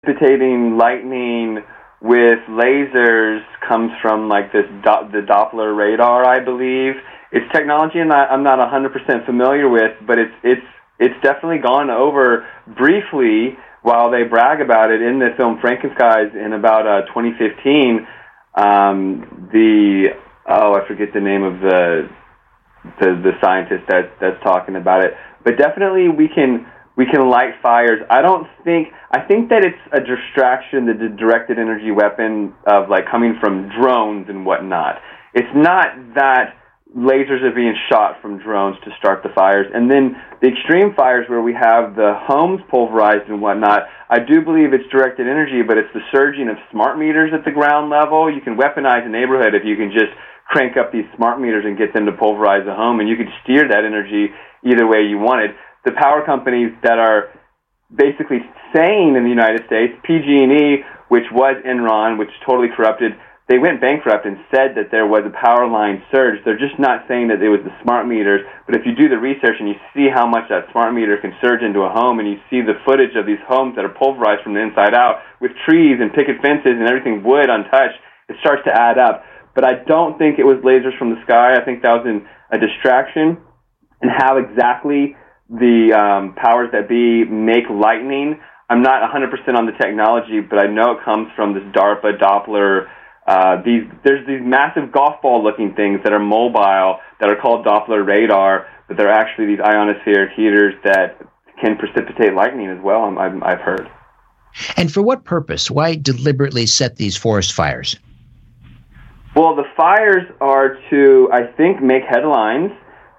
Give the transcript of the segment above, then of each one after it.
precipitating lightning with lasers comes from like this the Doppler radar, I believe. It's technology and I'm not 100% familiar with, but it's definitely gone over briefly while they brag about it in the film Frankenskies in about 2015. I forget the name of the scientist that's talking about it, but definitely we can light fires. I think that it's a distraction, the directed energy weapon of like coming from drones and whatnot. It's not that lasers are being shot from drones to start the fires. And then the extreme fires where we have the homes pulverized and whatnot, I do believe it's directed energy, but it's the surging of smart meters at the ground level. You can weaponize a neighborhood if you can just crank up these smart meters and get them to pulverize a home, and you could steer that energy either way you wanted. The power companies that are basically saying in the United States, PG&E, which was Enron, which totally corrupted, they went bankrupt and said that there was a power line surge. They're just not saying that it was the smart meters, but if you do the research and you see how much that smart meter can surge into a home, and you see the footage of these homes that are pulverized from the inside out with trees and picket fences and everything wood untouched, it starts to add up. But I don't think it was lasers from the sky. I think that was a distraction. And how exactly the powers that be make lightning, I'm not 100% on the technology, but I know it comes from this DARPA Doppler. There's these massive golf ball looking things that are mobile that are called Doppler radar, but they're actually these ionospheric heaters that can precipitate lightning as well, I've heard. And for what purpose? Why deliberately set these forest fires? Well, the fires are to, I think, make headlines.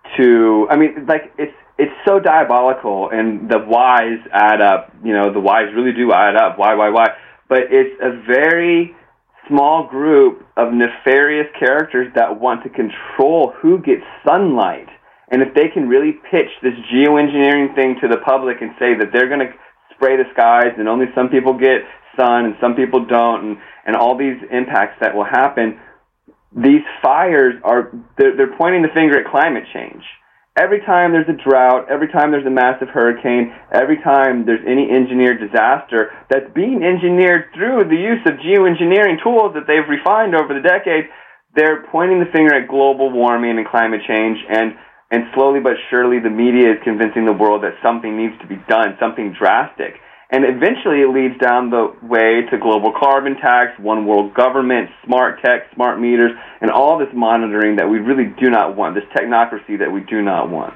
It's so diabolical, and the whys add up. You know, the whys really do add up. Why? But it's a very small group of nefarious characters that want to control who gets sunlight. And if they can really pitch this geoengineering thing to the public and say that they're going to spray the skies and only some people get sun and some people don't, and all these impacts that will happen, these fires they're pointing the finger at climate change. Every time there's a drought, every time there's a massive hurricane, every time there's any engineered disaster that's being engineered through the use of geoengineering tools that they've refined over the decades, they're pointing the finger at global warming and climate change, and slowly but surely the media is convincing the world that something needs to be done, something drastic. And eventually it leads down the way to global carbon tax, one world government, smart tech, smart meters, and all this monitoring that we really do not want, this technocracy that we do not want.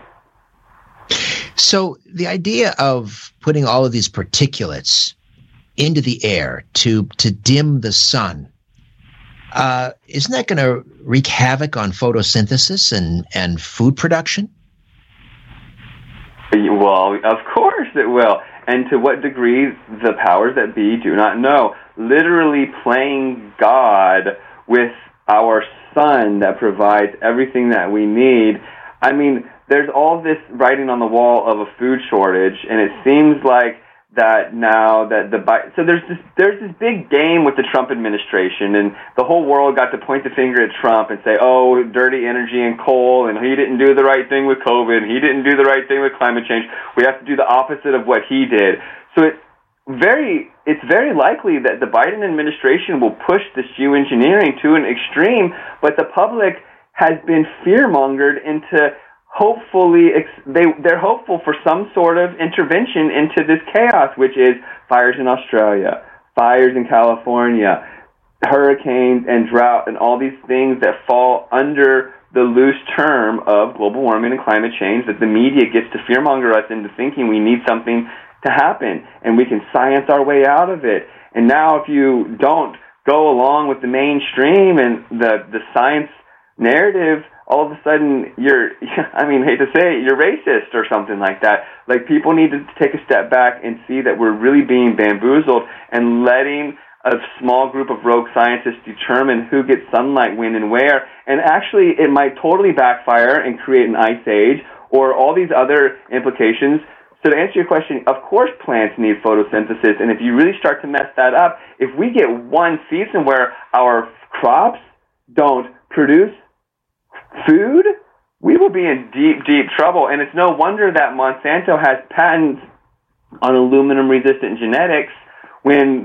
So the idea of putting all of these particulates into the air to dim the sun, isn't that going to wreak havoc on photosynthesis and food production? Well, of course it will. And to what degree the powers that be do not know. Literally playing God with our sun that provides everything that we need. I mean, there's all this writing on the wall of a food shortage, and it seems like that now that so there's this big game with the Trump administration, and the whole world got to point the finger at Trump and say, oh, dirty energy and coal, and he didn't do the right thing with COVID, and he didn't do the right thing with climate change. We have to do the opposite of what he did. So it's very likely that the Biden administration will push this geoengineering to an extreme, but the public has been fear-mongered into hopefully, they're hopeful for some sort of intervention into this chaos, which is fires in Australia, fires in California, hurricanes and drought, and all these things that fall under the loose term of global warming and climate change, that the media gets to fearmonger us into thinking we need something to happen, and we can science our way out of it. And now if you don't go along with the mainstream and the science narrative, all of a sudden hate to say it, you're racist or something like that. Like, people need to take a step back and see that we're really being bamboozled and letting a small group of rogue scientists determine who gets sunlight when and where. And actually, it might totally backfire and create an ice age or all these other implications. So to answer your question, of course plants need photosynthesis, and if you really start to mess that up, if we get one season where our crops don't produce food, we will be in deep, deep trouble. And it's no wonder that Monsanto has patents on aluminum-resistant genetics when